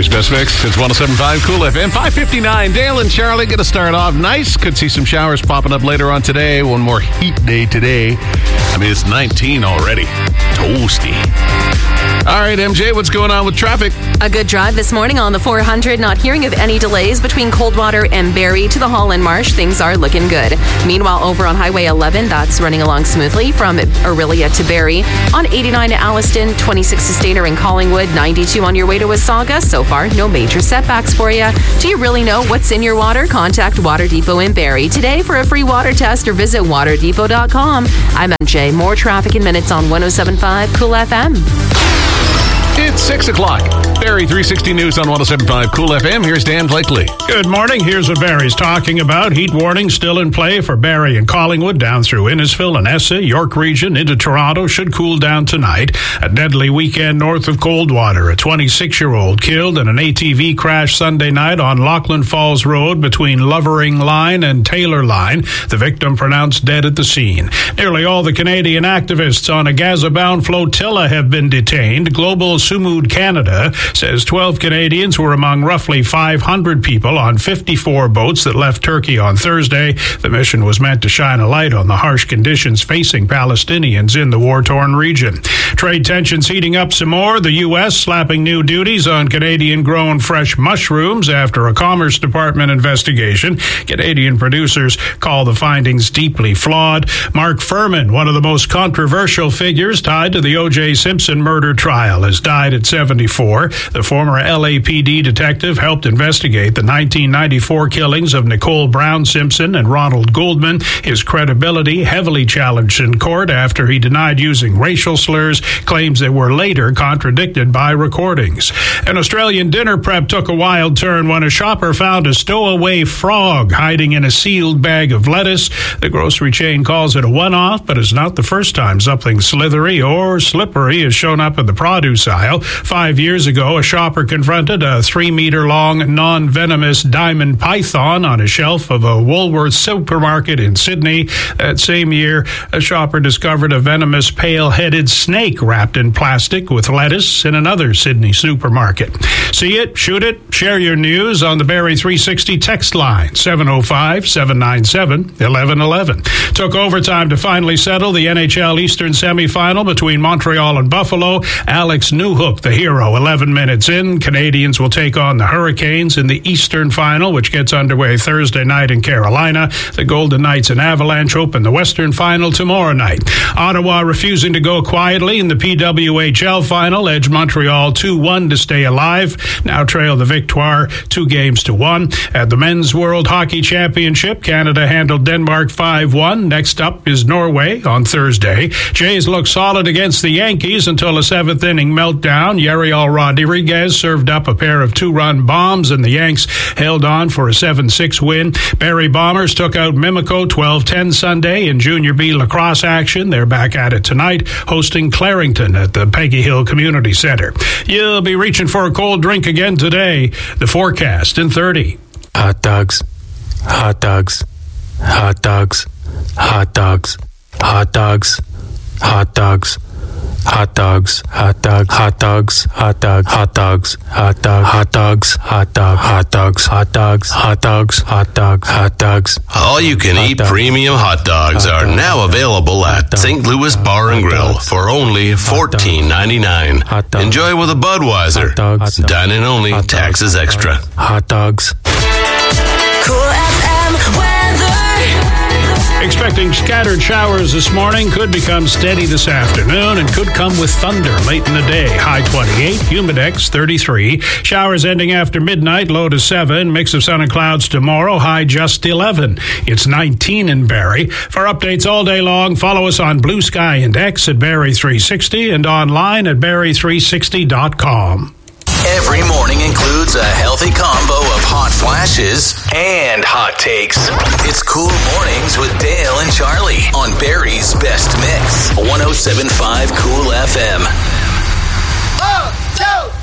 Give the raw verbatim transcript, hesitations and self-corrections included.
Barry's Best Mix. It's one oh seven point five Cool F M. five fifty-nine. Dale and Charlie going to start off nice. Could see some showers popping up later on today. One more heat day today. I mean, it's nineteen already. Toasty. All right, M J, what's going on with traffic? A good drive this morning on the four hundred. Not hearing of any delays between Coldwater and Barrie to the Holland Marsh. Things are looking good. Meanwhile, over on Highway eleven, that's running along smoothly from Orillia to Barrie. On eighty-nine to Alliston, twenty-six to Stainer and Collingwood, ninety-two on your way to Wasaga. So far, no major setbacks for you. Do you really know what's in your water? Contact Water Depot in Barrie today for a free water test or visit water depot dot com. I'm M J. More traffic in minutes on one oh seven point five Cool F M. It's six o'clock. Barrie three sixty News on one oh seven point five Cool F M. Here's Dan Blakely. Good morning. Here's what Barrie's talking about. Heat warning still in play for Barrie and Collingwood down through Innisfil and Essa, York Region into Toronto. Should cool down tonight. A deadly weekend north of Coldwater. A twenty-six-year-old killed in an A T V crash Sunday night on Lachlan Falls Road between Lovering Line and Taylor Line. The victim pronounced dead at the scene. Nearly all the Canadian activists on a Gaza-bound flotilla have been detained. Global Sumud Canada says twelve Canadians were among roughly five hundred people on fifty-four boats that left Turkey on Thursday. The mission was meant to shine a light on the harsh conditions facing Palestinians in the war-torn region. Trade tensions heating up some more. The U S slapping new duties on Canadian-grown fresh mushrooms after a Commerce Department investigation. Canadian producers call the findings deeply flawed. Mark Furman, one of the most controversial figures tied to the O J Simpson murder trial, has died at seventy-four. The former L A P D detective helped investigate the nineteen ninety-four killings of Nicole Brown Simpson and Ronald Goldman. His credibility heavily challenged in court after he denied using racial slurs, claims that were later contradicted by recordings. An Australian dinner prep took a wild turn when a shopper found a stowaway frog hiding in a sealed bag of lettuce. The grocery chain calls it a one-off, but it's not the first time something slithery or slippery has shown up in the produce aisle. Five years ago, a shopper confronted a three-meter-long, non-venomous diamond python on a shelf of a Woolworths supermarket in Sydney. That same year, a shopper discovered a venomous pale-headed snake wrapped in plastic with lettuce in another Sydney supermarket. See it, shoot it, share your news on the Barrie three sixty text line, seven oh five, seven nine seven, one one one one. Took overtime to finally settle the N H L Eastern semifinal between Montreal and Buffalo. Alex Newhook, the hero, eleven minutes in. Canadians will take on the Hurricanes in the Eastern Final, which gets underway Thursday night in Carolina. The Golden Knights and Avalanche open the Western Final tomorrow night. Ottawa refusing to go quietly in the P W H L Final, edged Montreal two one to stay alive. Now trail the Victoire two games to one. At the Men's World Hockey Championship, Canada handled Denmark five one. Next up is Norway on Thursday. Jays look solid against the Yankees until a seventh inning meltdown. Yariel Rodriguez served up a pair of two-run bombs, and the Yanks held on for a seven six win. Barrie Bombers took out Mimico twelve ten Sunday in Junior B lacrosse action. They're back at it tonight, hosting Clarington at the Peggy Hill Community Center. You'll be reaching for a cold drink again today. The forecast in thirty. Hot dogs, hot dogs, hot dogs, hot dogs, hot dogs, hot dogs. Hot dogs, hot dog, hot dogs, hot dog, hot dogs, hot dog, hot dogs, hot dog, hot dogs, hot dogs, hot dogs, hot dog, hot dogs. All you can eat premium hot dogs are now available at Saint Louis Bar and Grill for only fourteen ninety-nine. Enjoy with a Budweiser. Dine-in only, taxes extra. Hot dogs. Cool F M weather. Expecting scattered showers this morning, could become steady this afternoon, and could come with thunder late in the day. High twenty-eight, humidex thirty-three. Showers ending after midnight, low to seven. Mix of sun and clouds tomorrow, high just eleven. It's nineteen in Barrie. For updates all day long, follow us on Blue Sky and X at Barrie three sixty and online at Barrie three sixty dot com. Every morning includes a healthy combo of hot flashes and hot takes. It's Cool Mornings with Dale and Charlie on Barrie's Best Mix, one oh seven point five Cool F M. One, two,